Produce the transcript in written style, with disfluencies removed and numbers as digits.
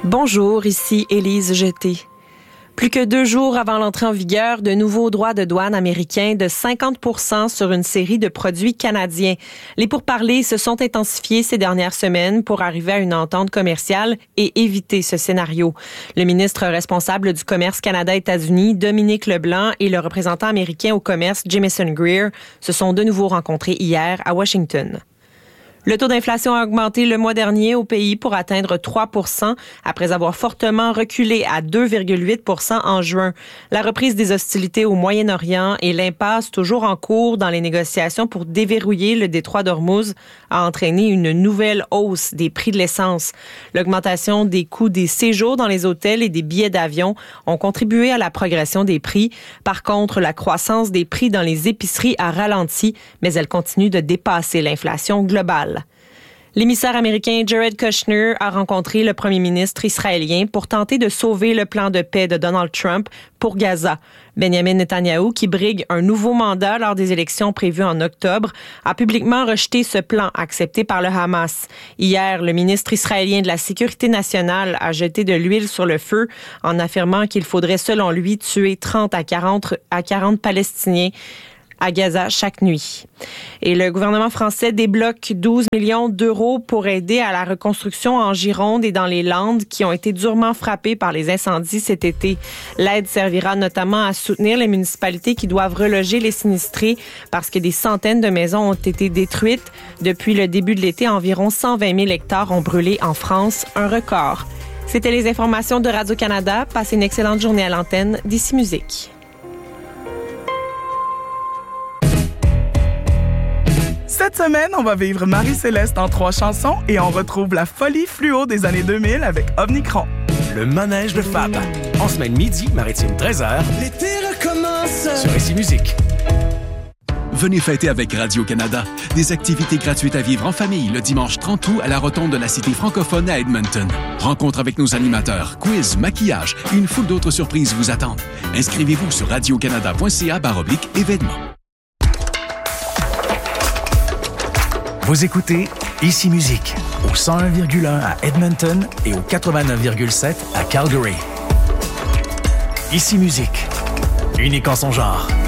Bonjour, ici Élise Jeté. Plus que 2 jours avant l'entrée en vigueur de nouveaux droits de douane américains de 50% sur une série de produits canadiens. Les pourparlers se sont intensifiés ces dernières semaines pour arriver à une entente commerciale et éviter ce scénario. Le ministre responsable du commerce Canada-États-Unis, Dominique Leblanc, et le représentant américain au commerce, Jamieson Greer, se sont de nouveau rencontrés hier à Washington. Le taux d'inflation a augmenté le mois dernier au pays pour atteindre 3% après avoir fortement reculé à 2,8% en juin. La reprise des hostilités au Moyen-Orient et l'impasse toujours en cours dans les négociations pour déverrouiller le détroit d'Ormuz a entraîné une nouvelle hausse des prix de l'essence. L'augmentation des coûts des séjours dans les hôtels et des billets d'avion ont contribué à la progression des prix. Par contre, la croissance des prix dans les épiceries a ralenti, mais elle continue de dépasser l'inflation globale. L'émissaire américain Jared Kushner a rencontré le premier ministre israélien pour tenter de sauver le plan de paix de Donald Trump pour Gaza. Benjamin Netanyahou, qui brigue un nouveau mandat lors des élections prévues en octobre, a publiquement rejeté ce plan accepté par le Hamas. Hier, le ministre israélien de la Sécurité nationale a jeté de l'huile sur le feu en affirmant qu'il faudrait, selon lui, tuer 30 à 40 Palestiniens à Gaza chaque nuit. Et le gouvernement français débloque 12 millions d'euros pour aider à la reconstruction en Gironde et dans les Landes qui ont été durement frappées par les incendies cet été. L'aide servira notamment à soutenir les municipalités qui doivent reloger les sinistrés parce que des centaines de maisons ont été détruites. Depuis le début de l'été, environ 120 000 hectares ont brûlé en France, un record. C'était les informations de Radio-Canada. Passez une excellente journée à l'antenne d'Ici Musique. Cette semaine, on va vivre Marie-Céleste en 3 chansons et on retrouve la folie fluo des années 2000 avec Omnicron. Le manège de Fab. En semaine midi, maritime 13h. L'été recommence. Sur Ici Musique. Venez fêter avec Radio-Canada. Des activités gratuites à vivre en famille le dimanche 30 août à la rotonde de la Cité francophone à Edmonton. Rencontre avec nos animateurs, quiz, maquillage et une foule d'autres surprises vous attendent. Inscrivez-vous sur radiocanada.ca/événements. Vous écoutez Ici Musique au 101,1 à Edmonton et au 89,7 à Calgary. Ici Musique, unique en son genre.